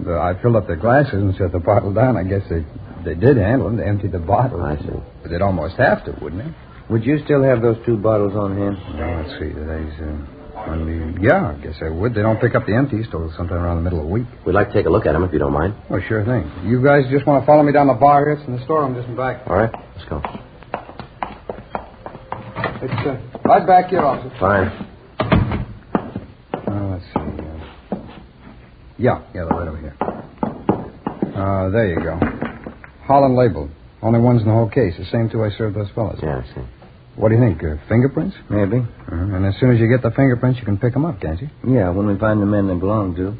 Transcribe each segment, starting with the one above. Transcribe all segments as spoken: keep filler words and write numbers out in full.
uh, I filled up their glasses and set the bottle down. I guess they they did handle them. They emptied the bottle. I see. But they'd almost have to, wouldn't they? Would you still have those two bottles on hand? Well, let's see. Today's, uh, Monday. Yeah, I guess I would. They don't pick up the empties till sometime around the middle of the week. We'd like to take a look at them if you don't mind. Oh, sure thing. You guys just want to follow me down the bar here? It's in the storeroom just in back. All right, let's go. It's uh, right back here, officer. Fine. Uh, let's see. Uh, yeah, yeah, they're right over here. Uh, there you go. Holland labeled. Only ones in the whole case. The same two I served those fellas. Yeah, I see. What do you think? Uh, fingerprints? Maybe. Uh-huh. And as soon as you get the fingerprints, you can pick them up, can't you? Yeah, when we find the men they belong to.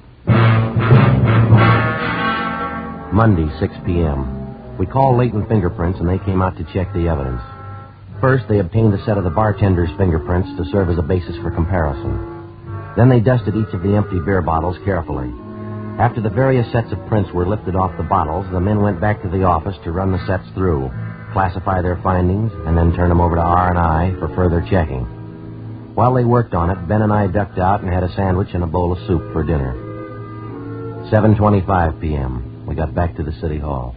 Monday, six p.m. We called Leighton Fingerprints, and they came out to check the evidence. First, they obtained a set of the bartender's fingerprints to serve as a basis for comparison. Then they dusted each of the empty beer bottles carefully. After the various sets of prints were lifted off the bottles, the men went back to the office to run the sets through, classify their findings, and then turn them over to R and I for further checking. While they worked on it, Ben and I ducked out and had a sandwich and a bowl of soup for dinner. seven twenty-five p.m. We got back to the city hall.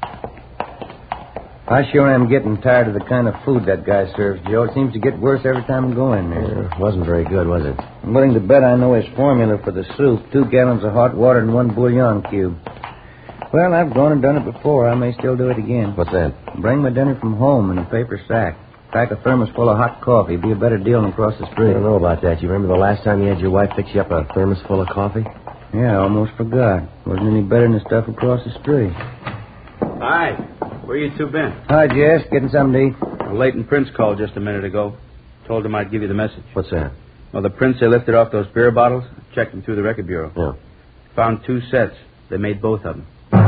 I sure am getting tired of the kind of food that guy serves, Joe. It seems to get worse every time I go in there. It wasn't very good, was it? I'm willing to bet I know his formula for the soup. Two gallons of hot water and one bouillon cube. Well, I've gone and done it before. I may still do it again. What's that? Bring my dinner from home in a paper sack. Pack a thermos full of hot coffee. Be a better deal than across the I street. don't know about that. You remember the last time you had your wife fix you up a thermos full of coffee? Yeah, I almost forgot. Wasn't any better than the stuff across the street. Hi. Where you two been? Hi, Jess. Getting something to eat? Well, Leighton Prince called just a minute ago. Told him I'd give you the message. What's that? Well, the prints they lifted off those beer bottles, checked them through the record bureau. Yeah. Found two sets. They made both of them.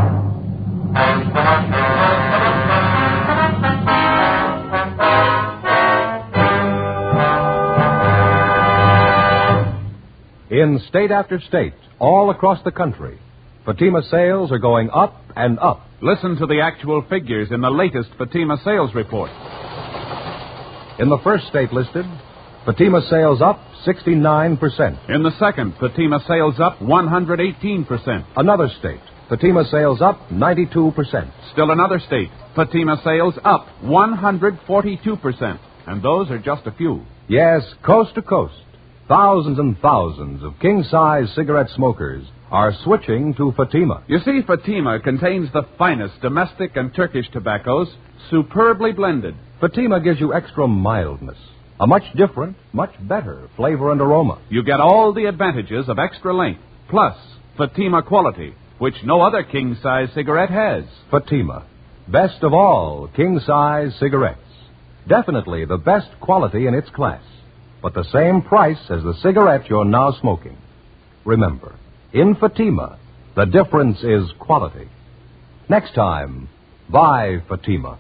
In state after state, all across the country, Fatima sales are going up and up. Listen to the actual figures in the latest Fatima sales report. In the first state listed, Fatima sales up sixty-nine percent. In the second, Fatima sales up one hundred eighteen percent. Another state, Fatima sales up ninety-two percent. Still another state, Fatima sales up one hundred forty-two percent. And those are just a few. Yes, coast to coast, thousands and thousands of king-size cigarette smokers are switching to Fatima. You see, Fatima contains the finest domestic and Turkish tobaccos, superbly blended. Fatima gives you extra mildness, a much different, much better flavor and aroma. You get all the advantages of extra length, plus Fatima quality, which no other king-size cigarette has. Fatima, best of all king-size cigarettes. Definitely the best quality in its class, but the same price as the cigarette you're now smoking. Remember, in Fatima, the difference is quality. Next time, buy Fatima.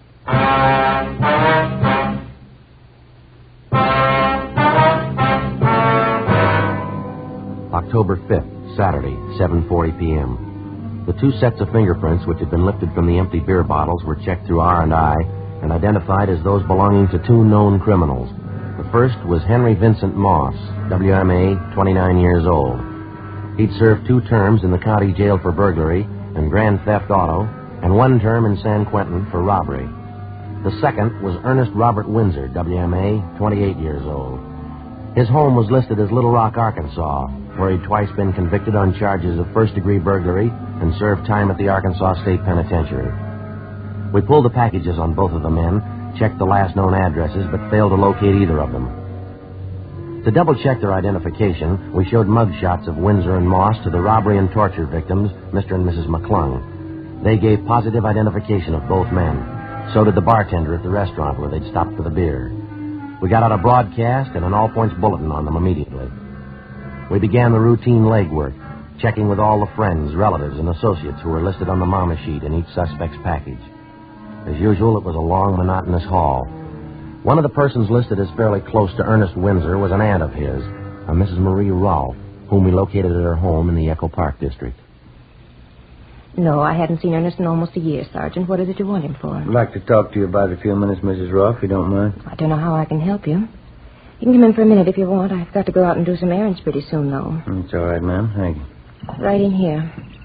October fifth, Saturday, seven forty p.m. The two sets of fingerprints which had been lifted from the empty beer bottles were checked through R and I and identified as those belonging to two known criminals. The first was Henry Vincent Moss, W M A, twenty-nine years old. He'd served two terms in the county jail for burglary and grand theft auto, and one term in San Quentin for robbery. The second was Ernest Robert Windsor, W M A, twenty-eight years old. His home was listed as Little Rock, Arkansas, where he'd twice been convicted on charges of first-degree burglary and served time at the Arkansas State Penitentiary. We pulled the packages on both of the men, checked the last known addresses, but failed to locate either of them. To double-check their identification, we showed mugshots of Windsor and Moss to the robbery and torture victims, Mister and Missus McClung. They gave positive identification of both men. So did the bartender at the restaurant where they'd stopped for the beer. We got out a broadcast and an all-points bulletin on them immediately. We began the routine legwork, checking with all the friends, relatives, and associates who were listed on the mama sheet in each suspect's package. As usual, it was a long, monotonous haul. One of the persons listed as fairly close to Ernest Windsor was an aunt of his, a Missus Marie Rolfe, whom we located at her home in the Echo Park district. No, I hadn't seen Ernest in almost a year, Sergeant. What is it you want him for? I'd like to talk to you about it a few minutes, Missus Rolfe, if you don't mind. I don't know how I can help you. You can come in for a minute if you want. I've got to go out and do some errands pretty soon, though. It's all right, ma'am. Thank you. Right in here.